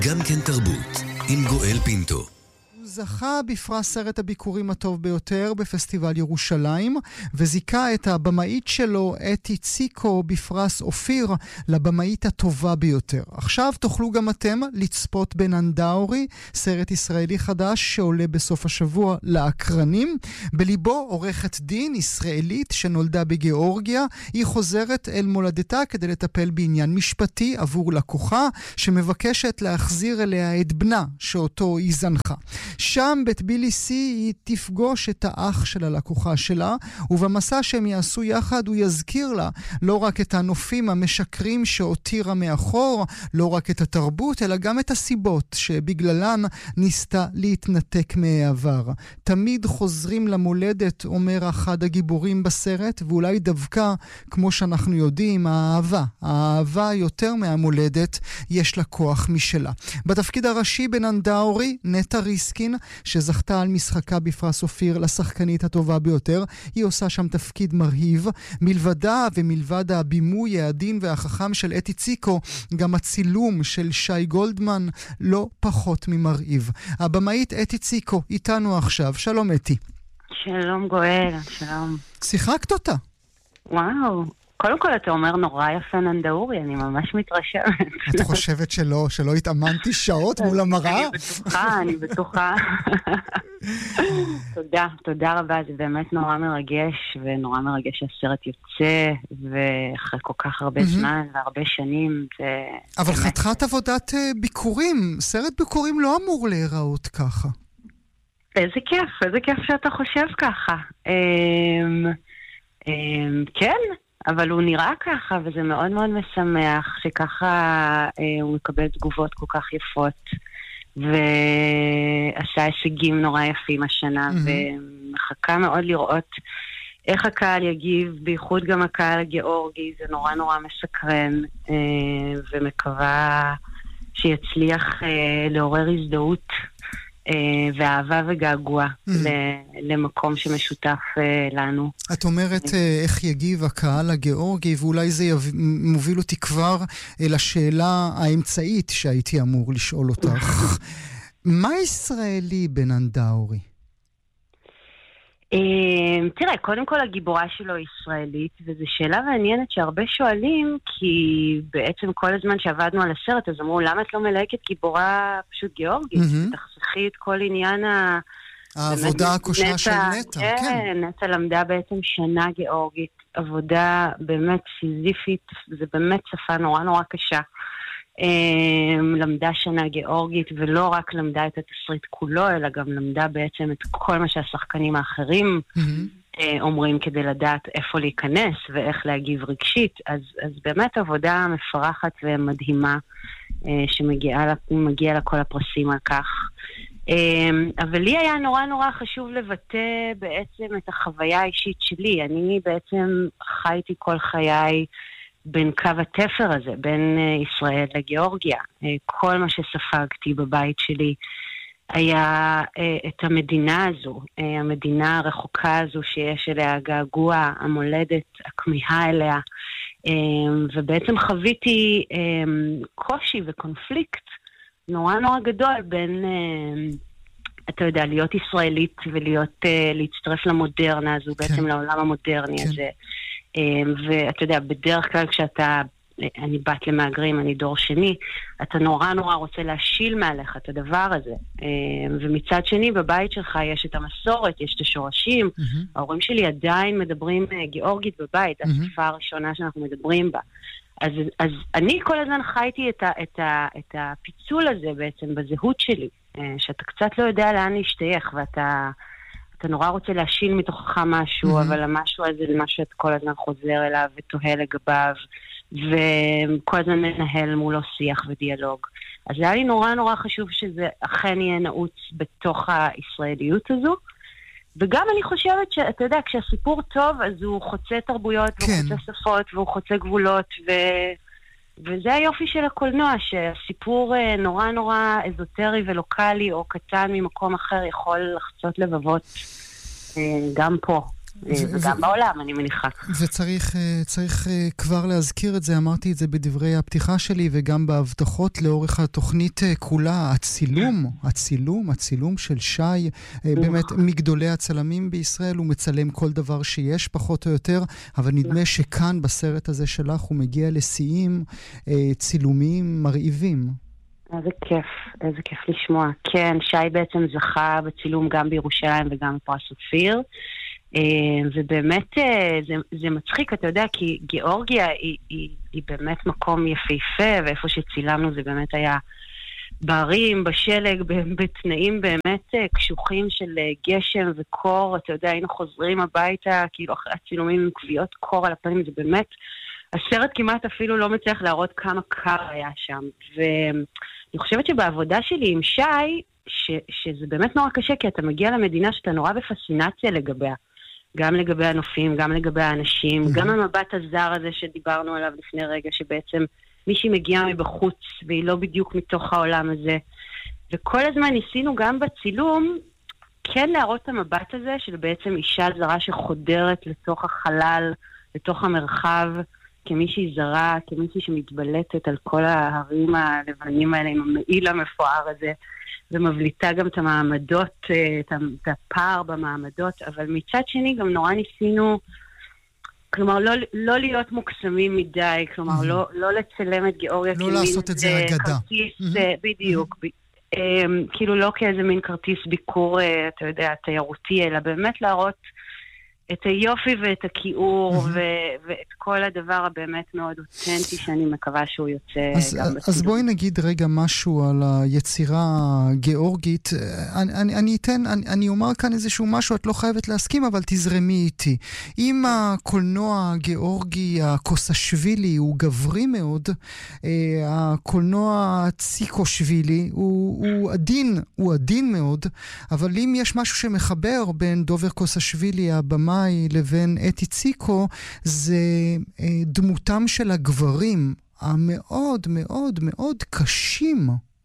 גם כן תרבות, עם גואל פינטו. זכה בפרס סרט הביקורים הטוב ביותר בפסטיבל ירושלים, וזיכה את הבמאית שלו, אתי ציקו, בפרס אופיר לבמאית הטובה ביותר. עכשיו תוכלו גם אתם לצפות בננדאורי, סרט ישראלי חדש שעולה בסוף השבוע לאקרנים. בליבו עורכת דין ישראלית שנולדה בגיאורגיה. היא חוזרת אל מולדתה כדי לטפל בעניין משפטי עבור לקוחה, שמבקשת להחזיר אליה את בנה שאותו היא זנחה. שם בטביליסי היא תפגוש את האח של הלקוחה שלה, ובמסע שהם יעשו יחד הוא יזכיר לה לא רק את הנופים המשקרים שהותירה מאחור, לא רק את התרבות, אלא גם את הסיבות שבגללן ניסתה להתנתק מהעבר. תמיד חוזרים למולדת, אומר אחד הגיבורים בסרט, ואולי דווקא, כמו שאנחנו יודעים, האהבה יותר מהמולדת, יש לה כוח משלה. בתפקיד הראשי בננדאורי, נטע ריסקין, שזכתה על משחקה בפרס אופיר לשחקנית הטובה ביותר. היא עושה שם תפקיד מרהיב. מלבדה ומלבד הבימוי העדין והחכם של אתי ציקו, גם הצילום של שי גולדמן לא פחות ממרהיב. הבמאית אתי ציקו איתנו עכשיו. שלום אתי. שלום גואל, שלום. שיחקת אותה. וואו. קודם כל אתה אומר נורא יפה ננדאורי, אני ממש מתרשמת. את חושבת שלא התאמנתי שעות מול המראה? אני בטוחה. תודה רבה, זה באמת נורא מרגש, ונורא מרגש שהסרט יוצא, ואחרי כל כך הרבה זמן והרבה שנים. אבל חתיכת עבודת ביקורים, סרט ביקורים לא אמור להיראות ככה. איזה כיף שאתה חושב ככה. כן. אבל הוא נראה ככה, וזה מאוד מאוד משמח שככה הוא מקבל תגובות כל כך יפות, ועשה הישגים נורא יפים השנה, ומחכה מאוד לראות איך הקהל יגיב, בייחוד גם הקהל הגיאורגי, זה נורא נורא מסקרן, ומקווה שיצליח לעורר הזדהות ואהבה וגעגוע למקום שמשותף לנו. את אומרת איך יגיב הקהל הגיאורגי, ואולי זה מוביל אותי כבר לשאלה האמצעית שהייתי אמור לשאול אותך. מה ישראלי בננדאורי? תראה, קודם כל הגיבורה שלו היא ישראלית, וזו שאלה מעניינת שהרבה שואלים, כי בעצם כל הזמן שעבדנו על הסרט, אז אמרו, למה את לא מלהקת גיבורה פשוט גיאורגית? תחסכי את כל עניין העבודה הכושרה של נטע. כן, נטע למדה בעצם שנה גיאורגית, עבודה באמת סיזיפית, זה באמת שפה נורא נורא קשה. למדה שנה גיאורגית, ולא רק למדה את התסריט כולו, אלא גם למדה בעצם את כל מה שהשחקנים האחרים אומרים, כדי לדעת איפה להיכנס ואיך להגיב רגשית. אז באמת עבודה מפרחת ומדהימה, שמגיע לה כל הפרסים על כך. אבל לי היה נורא נורא חשוב לבטא בעצם את החוויה האישית שלי. אני בעצם חייתי כל חיי בין קו התפר הזה, בין ישראל לגיאורגיה. כל מה שספגתי בבית שלי היה את המדינה הזו, המדינה הרחוקה הזו שיש אליה געגוע, המולדת, הכמיהה אליה, ובעצם חוויתי קושי וקונפליקט נורא נורא גדול בין, אתה יודע, להיות ישראלית להצטרף למודרנה הזו, בעצם לעולם המודרני הזה. ואתה יודע, בדרך כלל אני בת למהגרים, אני דור שני, אתה נורא נורא רוצה להשיל מעליך את הדבר הזה. ומצד שני, בבית שלך יש את המסורת, יש את השורשים. ההורים שלי עדיין מדברים גיאורגית בבית, השפה הראשונה שאנחנו מדברים בה. אז אני כל הזמן חייתי את הפיצול הזה בעצם בזהות שלי, שאתה קצת לא יודע לאן להשתייך, ואתה נורא רוצה להשיל מתוכך משהו, אבל המשהו הזה זה משהו שאתה כל הזמן חוזר אליו ותוהה לגביו, וכל הזמן מנהל מולו שיח ודיאלוג. אז זה היה לי נורא נורא חשוב שזה אכן יהיה נעוץ בתוך הישראליות הזו, וגם אני חושבת שאתה יודע, כשהסיפור טוב, אז הוא חוצה תרבויות, והוא חוצה שפות, והוא חוצה גבולות, וזה היופי של הקולנוע, שהסיפור נורא נורא אזוטרי ולוקלי, או קטן ממקום אחר, יכול לחצות לבבות גם פה. וגם בעולם, אני מניחה. וצריך כבר להזכיר את זה, אמרתי את זה בדברי הפתיחה שלי, וגם בהבטחות לאורך התוכנית כולה, הצילום של שי, באמת מגדולי הצלמים בישראל, הוא מצלם כל דבר שיש, פחות או יותר, אבל נדמה שכאן בסרט הזה שלך הוא מגיע לשיאים צילומים מרהיבים. איזה כיף לשמוע. כן, שי בעצם זכה בצילום גם בירושלים וגם בפרס אופיר. ובאמת זה מצחיק, אתה יודע, כי גיאורגיה היא באמת מקום יפהפה, ואיפה שצילמנו זה באמת היה בערים, בשלג, בתנאים באמת קשוחים של גשם וקור, אתה יודע, היינו חוזרים הביתה, כאילו אחרי הצילומים עם כוויות קור על הפנים, זה באמת, הסרט כמעט אפילו לא מצליח להראות כמה קר היה שם, ואני חושבת שבעבודה שלי עם שי, שזה באמת נורא קשה, כי אתה מגיע למדינה שאתה נורא בפסינציה לגביה, גם לגבי הנופים, גם לגבי האנשים, גם המבט הזר הזה שדיברנו עליו לפני רגע, שבעצם מישהי מגיעה מבחוץ, והיא לא בדיוק מתוך העולם הזה. וכל הזמן ניסינו גם בצילום, כן להראות את המבט הזה, של בעצם אישה זרה שחודרת לתוך החלל, לתוך המרחב, כמישהי זרה, כמישהי שמתבלטת על כל ההרים הלבנים האלה, עם המעיל המפואר הזה, ומבליטה גם את המעמדות, את הפער במעמדות, אבל מצד שני גם נורא ניסינו, כלומר לא להיות מוקסמים מדי, כלומר לא לצלם את גיאורגיה לא לעשות את זה אגדה. בדיוק, כאילו לא כאיזה מין כרטיס ביקור, אתה יודע, תיירותי, אלא באמת להראות את היופי ואת הכיעור ואת כל הדבר הבאמת מאוד אותנטי שאני מקווה שהוא יוצא גם בצילום. אז בואי נגיד רגע משהו על היצירה הגיאורגית. אני אומר כאן איזשהו משהו, את לא חייבת להסכים, אבל תזרמי איתי. אם הקולנוע הגיאורגי הקוסשווילי הוא גברי מאוד, הקולנוע הציקושווילי הוא עדין מאוד, אבל אם יש משהו שמחבר בין דובר קוסשווילי הבמה לבין אתי ציקו, זה דמותם של הגברים המאוד מאוד מאוד קשים.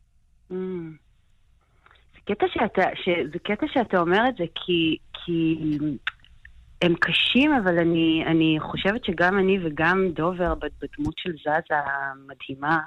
זה קטע שאתה אומר את זה, כי הם קשים, אבל אני חושבת שגם אני וגם דובר בדמות של זזה המדהימה,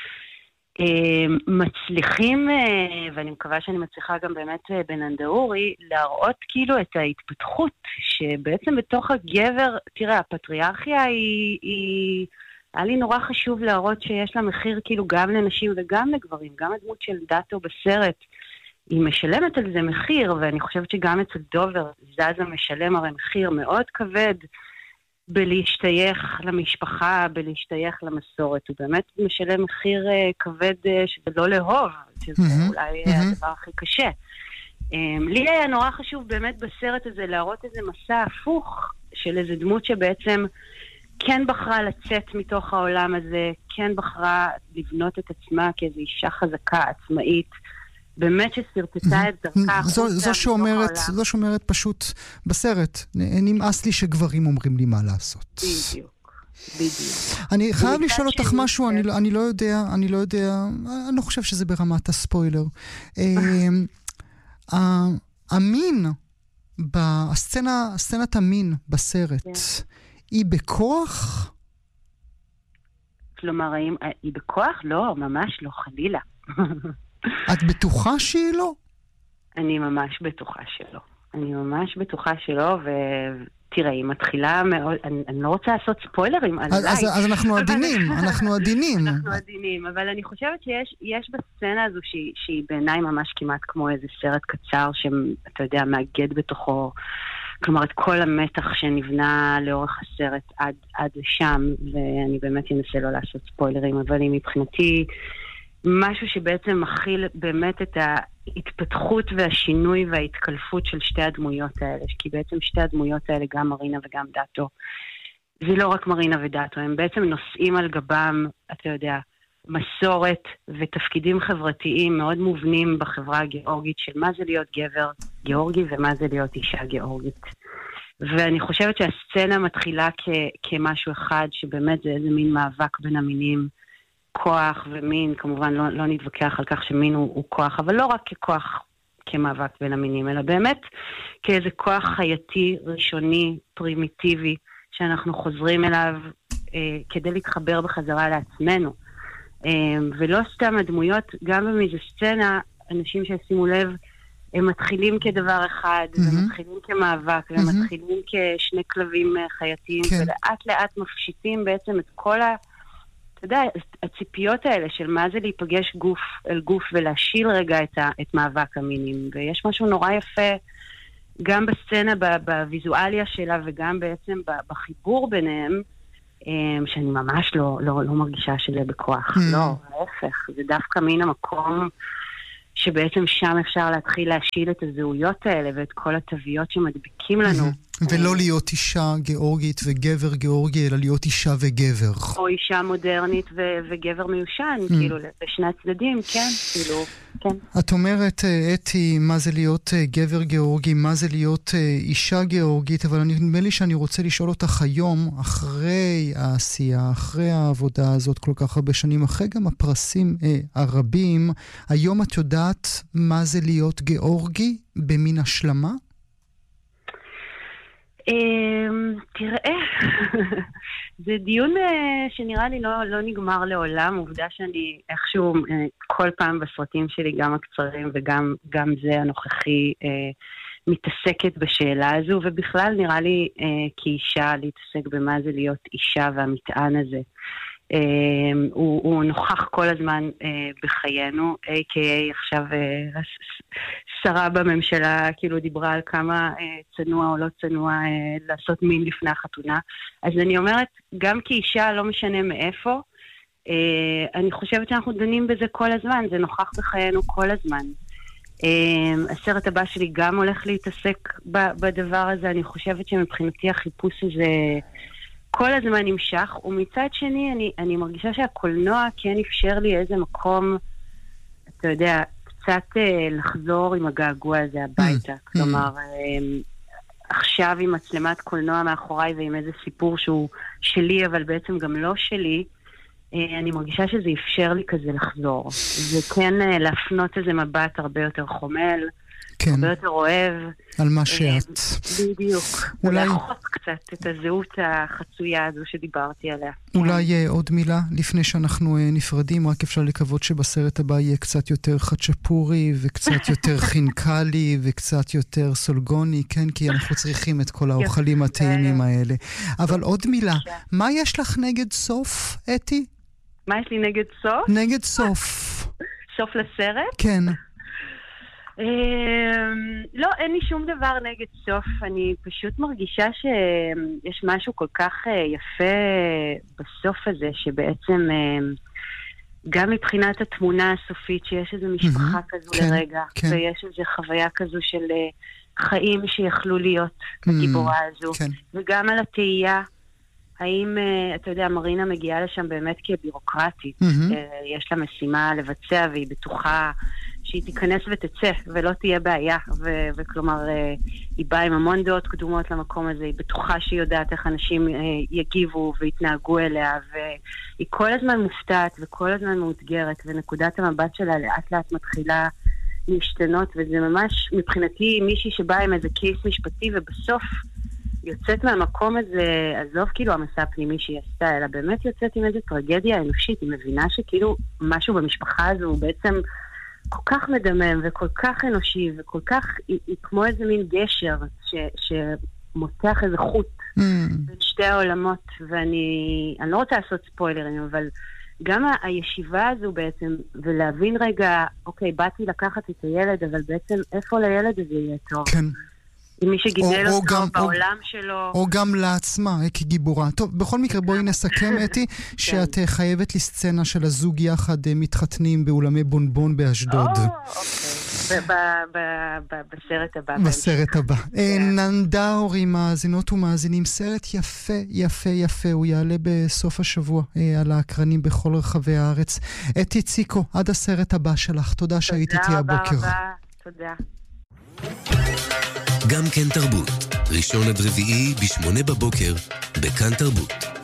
מצליחים, ואני מקווה שאני מצליחה גם באמת בננדאורי, להראות כאילו את ההתפתחות שבעצם בתוך הגבר, תראה, הפטריארכיה היא היה לי נורא חשוב להראות שיש לה מחיר כאילו גם לנשים וגם לגברים, גם הדמות של דאטו בסרט, היא משלמת על זה מחיר, ואני חושבת שגם אצל דובר, זזה משלם הרי מחיר מאוד כבד, בלהשתייך למשפחה, בלהשתייך למסורת. הוא באמת משלם מחיר כבד שזה לא לאהוב, שזה אולי הדבר הכי קשה. לי היה נורא חשוב באמת בסרט הזה להראות איזה מסע הפוך של איזה דמות שבעצם כן בחרה לצאת מתוך העולם הזה, כן בחרה לבנות את עצמה כאיזו אישה חזקה, עצמאית, באמת שסרטטה את דרכה. זו שאומרת פשוט בסרט, נמאס לי שגברים אומרים לי מה לעשות. בדיוק. אני חייב לשאול אותך משהו, אני לא יודע, אני לא חושב שזה ברמת הספוילר. המין, הסצנת המין בסרט, היא בכוח? כלומר, היא בכוח? לא, ממש לא, חלילה. את בטוחה שהיא לא? אני ממש בטוחה שלא, ותראה, היא מתחילה מאוד, אני לא רוצה לעשות ספוילרים עליי. אז אנחנו עדינים, אנחנו עדינים, אבל אני חושבת שיש בסצנה הזו שהיא בעיניי ממש כמעט כמו איזה סרט קצר, שאתה יודע, מאגד בתוכו, כלומר, את כל המתח שנבנה לאורך הסרט עד לשם, ואני באמת אנסה לא לעשות ספוילרים, אבל היא מבחינתי משהו שבעצם מכיל באמת את ההתפתחות והשינוי וההתקלפות של שתי הדמויות האלה, כי בעצם שתי הדמויות האלה, גם מרינה וגם דאטו, זה לא רק מרינה ודאטו, הם בעצם נושאים על גבם, אתה יודע, מסורת ותפקידים חברתיים מאוד מובנים בחברה הגיאורגית של מה זה להיות גבר גיאורגי ומה זה להיות אישה גיאורגית. ואני חושבת שהסצנה מתחילה כמשהו אחד, שבאמת זה איזה מין מאבק בין המינים, כוח ומין, כמובן לא נתווכח על כך שמין הוא כוח, אבל לא רק ככוח כמאבק בין המינים, אלא באמת כאיזה כוח חייתי, ראשוני, פרימיטיבי, שאנחנו חוזרים אליו כדי להתחבר בחזרה לעצמנו. ולא סתם הדמויות, גם במאיזה סצנה, אנשים שישימו לב, הם מתחילים כדבר אחד, הם מתחילים כמאבק, הם מתחילים כשני כלבים חייתיים, ולאט לאט מפשיטים בעצם את כל אתה יודע, הציפיות האלה של מה זה להיפגש גוף אל גוף ולהשיל רגע את מאבק המינים. ויש משהו נורא יפה גם בסצנה, בוויזואליה שלה וגם בעצם בחיבור ביניהם, שאני ממש לא מרגישה שזה בכוח. לא, ההפך. זה דווקא מן המקום שבעצם שם אפשר להתחיל להשיל את הזהויות האלה ואת כל התוויות שמדביקים לנו. ולא להיות אישה גיאורגית וגבר גיאורגי, אלא להיות אישה וגבר. או אישה מודרנית וגבר מיושן, כאילו, בשני הצדדים, כן, כאילו, כן. את אומרת, אתי, מה זה להיות גבר גיאורגי, מה זה להיות אישה גיאורגית, אבל נדמה לי שאני רוצה לשאול אותך היום, אחרי העשייה, אחרי העבודה הזאת כל כך הרבה שנים, אחרי גם הפרסים הרבים, היום את יודעת מה זה להיות גיאורגי במין השלמה? תראה, זה דיון שנראה לי לא נגמר לעולם, עובדה שאני איכשהו כל פעם בסרטים שלי, גם הקצרים וגם זה הנוכחי, מתעסקת בשאלה הזו, ובכלל נראה לי כאישה להתעסק במה זה להיות אישה והמטען הזה. הוא נוכח כל הזמן בחיינו, a.k.a. עכשיו שרה בממשלה כאילו דיברה על כמה צנוע או לא צנוע לעשות מין לפני החתונה. אז אני אומרת, גם כאישה לא משנה מאיפה, אני חושבת שאנחנו דנים בזה כל הזמן, זה נוכח בחיינו כל הזמן. הסרט הבא שלי גם הולך להתעסק בדבר הזה, אני חושבת שמבחינתי החיפוש הזה כל הזמן נמשך, ומצד שני אני מרגישה שהקולנוע כן אפשר לי איזה מקום, אתה יודע, קצת לחזור עם הגעגוע הזה הביתה. כלומר, עכשיו עם מצלמת קולנוע מאחוריי ועם איזה סיפור שהוא שלי, אבל בעצם גם לא שלי, אני מרגישה שזה אפשר לי כזה לחזור. וכן להפנות איזה מבט הרבה יותר חומל, הרבה יותר אוהב. על מה שאת. בדיוק. ולאחוז קצת את הזהות החצויה הזו שדיברתי עליה. אולי עוד מילה לפני שאנחנו נפרדים, רק אפשר לקוות שבסרט הבא יהיה קצת יותר חצ'פורי וקצת יותר חינקלי וקצת יותר סולגוני, כן? כי אנחנו צריכים את כל האוכלים הטעימים האלה. אבל עוד מילה, מה יש לך נגד סוף, אתי? מה יש לי נגד סוף? נגד סוף. סוף לסרט? כן. לא, אין לי שום דבר נגד סוף. אני פשוט מרגישה שיש משהו כל כך יפה בסוף הזה, שבעצם גם מבחינת התמונה הסופית, שיש איזו משפחה כזו לרגע, ויש איזו חוויה כזו של חיים שיכלו להיות הגיבורה הזו, וגם על התהייה, האם, אתה יודע, מרינה מגיעה לשם באמת כבירוקרטית, יש לה משימה לבצע והיא בטוחה שהיא תיכנס ותצא ולא תהיה בעיה, וכלומר היא באה עם המון דעות קדומות למקום הזה, היא בטוחה שהיא יודעת איך אנשים יגיבו ויתנהגו אליה, והיא כל הזמן מופתעת וכל הזמן מאותגרת, ונקודת המבט שלה לאט לאט מתחילה להשתנות, וזה ממש מבחינתי מישהי שבאה עם איזה קייס משפטי ובסוף יוצאת מהמקום הזה, עזוב כאילו המסע הפנימי שהיא עשתה, אלא באמת יוצאת עם איזו טרגדיה אנושית, היא מבינה שכאילו משהו במשפחה הזו הוא בעצם כל כך מדמם וכל כך אנושי וכל כך, היא כמו איזה מין גשר שמותח איזה חוט בין שתי העולמות, ואני לא רוצה לעשות ספוילרים, אבל גם הישיבה הזו בעצם, ולהבין רגע, אוקיי, באתי לקחת את הילד, אבל בעצם איפה לילד הזה יהיה טוב? כן. עם מי שגידל אותו בעולם שלו. או גם לעצמה, כגיבורה. טוב, בכל מקרה בואי נסכם, אתי, שאת חייבת לי סצנה של הזוג יחד מתחתנים באולמי בונבון באשדוד. אוקיי. בסרט הבא. בסרט הבא. ננדאורי, מאזינות ומאזינים, סרט יפה, יפה, יפה. הוא יעלה בסוף השבוע על האקרנים בכל רחבי הארץ. אתי ציקו, עד הסרט הבא שלך. תודה שהיית איתי הבוקר. תודה רבה. תודה. גם כן תרבות, ראשון עד רביעי ב8 בבוקר, בכאן תרבות.